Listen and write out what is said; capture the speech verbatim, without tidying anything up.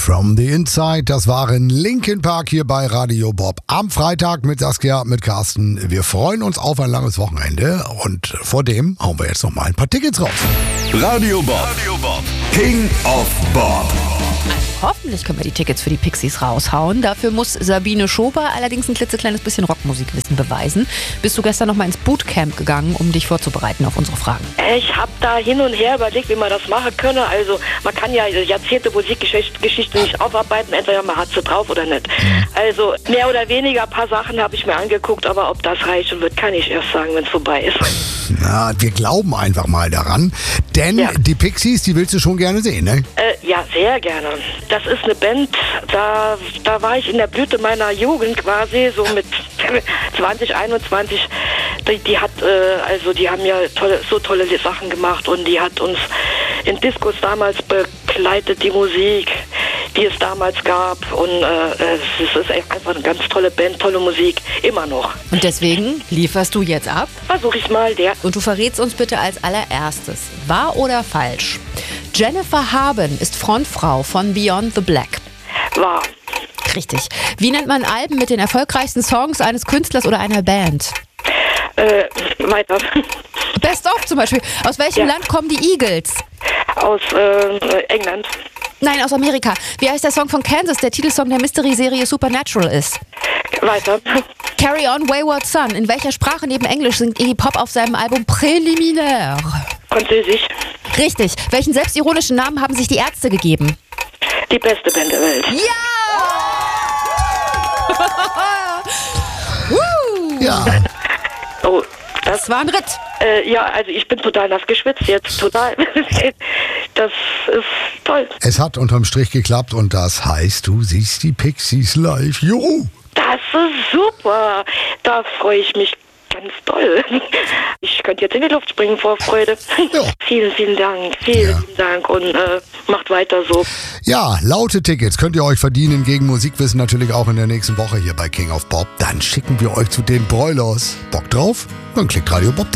From the Inside, das waren Linkin Park hier bei Radio Bob. Am Freitag mit Saskia, mit Carsten. Wir freuen uns auf ein langes Wochenende und vor dem hauen wir jetzt noch mal ein paar Tickets raus. Radio Bob, Radio Bob. King of Bob. Hoffentlich können wir die Tickets für die Pixies raushauen. Dafür muss Sabine Schober allerdings ein klitzekleines bisschen Rockmusikwissen beweisen. Bist du gestern noch mal ins Bootcamp gegangen, um dich vorzubereiten auf unsere Fragen? Ich habe da hin und her überlegt, wie man das machen könne. Also man kann ja Jahrzehnte Musikgeschichte nicht aufarbeiten, entweder man hat sie drauf oder nicht. Also mehr oder weniger ein paar Sachen habe ich mir angeguckt, aber ob das reichen wird, kann ich erst sagen, wenn es vorbei ist. Na, wir glauben einfach mal daran, denn Ja. die Pixies, die willst du schon gerne sehen, ne? Äh, ja, sehr gerne. Das ist eine Band, da, da war ich in der Blüte meiner Jugend quasi, so mit zwanzig, einundzwanzig. Die, die hat, äh, also die haben ja tolle, so tolle Sachen gemacht und die hat uns in Diskos damals begleitet, die Musik, die es damals gab. Und äh, es ist einfach eine ganz tolle Band, tolle Musik, immer noch. Und deswegen lieferst du jetzt ab? Versuch ich's mal, der. Und du verrätst uns bitte als allererstes, wahr oder falsch? Jennifer Haben ist Frontfrau von Beyond the Black. War. Richtig. Wie nennt man Alben mit den erfolgreichsten Songs eines Künstlers oder einer Band? Äh, weiter. Best of zum Beispiel. Aus welchem Ja. Land kommen die Eagles? Aus äh, England. Nein, aus Amerika. Wie heißt der Song von Kansas, der Titelsong der Mystery-Serie Supernatural ist? Weiter. Carry On Wayward Son. In welcher Sprache neben Englisch singt Iggy Pop auf seinem Album Präliminär? Französisch. Richtig. Welchen selbstironischen Namen haben sich die Ärzte gegeben? Die beste Band der Welt. Ja! Woo! Ja. Oh, das Das war ein Ritt. Äh, ja, also ich bin total nass geschwitzt jetzt, total. Das ist toll. Es hat unterm Strich geklappt und das heißt, du siehst die Pixies live. Juhu! Das ist super. Da freue ich mich ganz doll. Ich könnte jetzt in die Luft springen vor Freude. Ja. Vielen, vielen Dank. Vielen, Ja. vielen Dank und äh, macht weiter so. Ja, laute Tickets könnt ihr euch verdienen gegen Musikwissen natürlich auch in der nächsten Woche hier bei King of Bob. Dann schicken wir euch zu den Broilers. Bock drauf? Dann klickt Radio Bob.